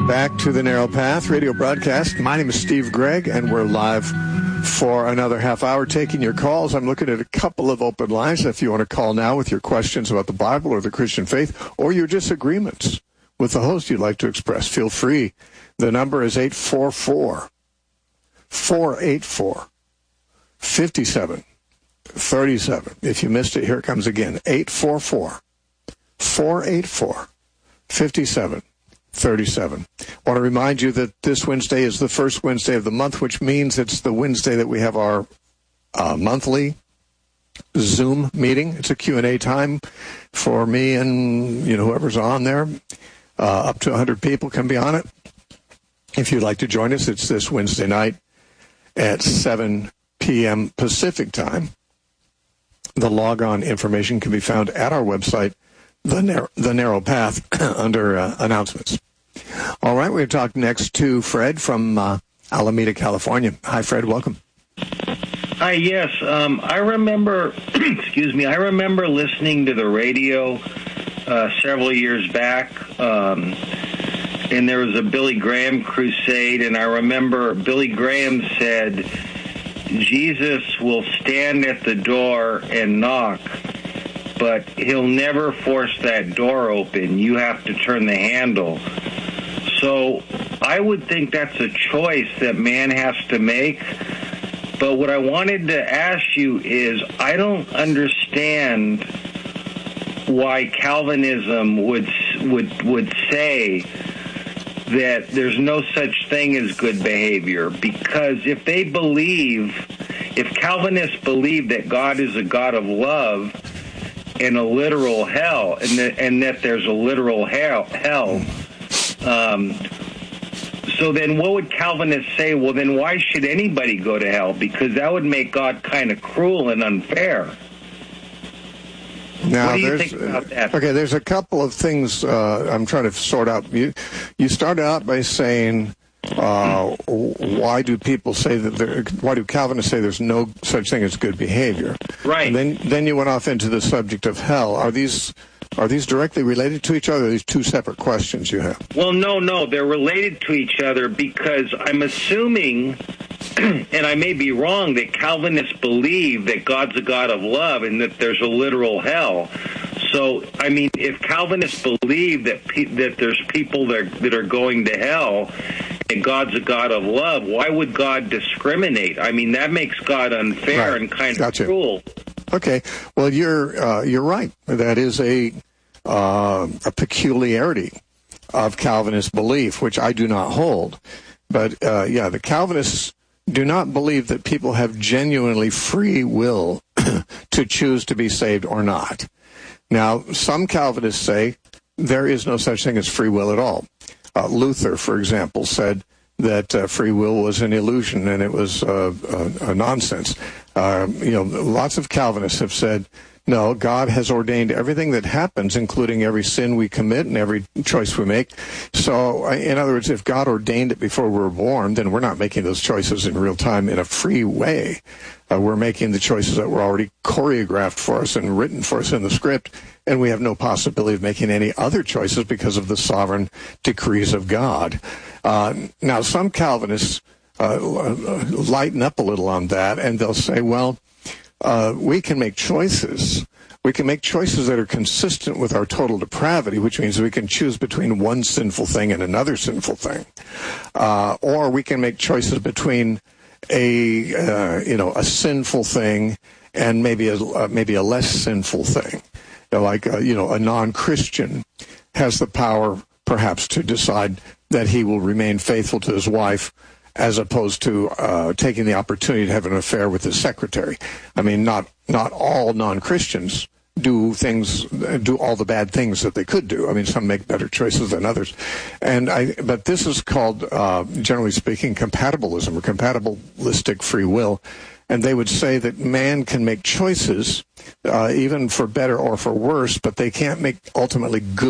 back to the Narrow Path radio broadcast. My name is Steve Gregg, and we're live for another half hour taking your calls. I'm looking at a couple of open lines. If you want to call now with your questions about the Bible or the Christian faith, or your disagreements with the host you'd like to express, feel free. The number is 844-484-5737. If you missed it, here it comes again. 844-484-5737. I want to remind you that this Wednesday is the first Wednesday of the month, which means it's the Wednesday that we have our monthly Zoom meeting. It's a Q&A time for me and whoever's on there. Up to 100 people can be on it. If you'd like to join us, it's this Wednesday night at 7 p.m. Pacific time. The log-on information can be found at our website, The Narrow Path, under announcements. All right, we're going to talk next to Fred from Alameda, California. Hi, Fred. Welcome. Hi, yes. I remember, I remember listening to the radio several years back, and there was a Billy Graham crusade, and I remember Billy Graham said, Jesus will stand at the door and knock, but he'll never force that door open. You have to turn the handle. So I would think that's a choice that man has to make. But what I wanted to ask you is, I don't understand why Calvinism would say that there's no such thing as good behavior. Because if Calvinists believe that God is a God of love and a literal hell, and that there's a literal hell, so then what would Calvinists say? Well, then why should anybody go to hell? Because that would make God kind of cruel and unfair. Now, what do you think about that? Okay, there's a couple of things I'm trying to sort out. You started out by saying, why do Calvinists say there's no such thing as good behavior? Right. And then you went off into the subject of hell. Are these directly related to each other, or are these two separate questions you have? Well, no, they're related to each other, because I'm assuming, and I may be wrong, that Calvinists believe that God's a God of love and that there's a literal hell. So, I mean, if Calvinists believe that there's people that are going to hell and God's a God of love, why would God discriminate? I mean, that makes God unfair and kind of cruel. Okay. Well, you're right. That is a peculiarity of Calvinist belief, which I do not hold. But the Calvinists do not believe that people have genuinely free will to choose to be saved or not. Now, some Calvinists say there is no such thing as free will at all. Luther, for example, said that free will was an illusion and it was a nonsense. Lots of Calvinists have said, no, God has ordained everything that happens, including every sin we commit and every choice we make. So, in other words, if God ordained it before we were born, then we're not making those choices in real time in a free way. We're making the choices that were already choreographed for us and written for us in the script, and we have no possibility of making any other choices because of the sovereign decrees of God. Now, some Calvinists lighten up a little on that, and they'll say, well, we can make choices. We can make choices that are consistent with our total depravity, which means we can choose between one sinful thing and another sinful thing. Or we can make choices between a sinful thing and maybe a less sinful thing. A non-Christian has the power, perhaps, to decide that he will remain faithful to his wife, as opposed to taking the opportunity to have an affair with his secretary. I mean, not all non-Christians do all the bad things that they could do. I mean, some make better choices than others. But this is called, generally speaking, compatibilism or compatibilistic free will. And they would say that man can make choices, even for better or for worse, but they can't make ultimately good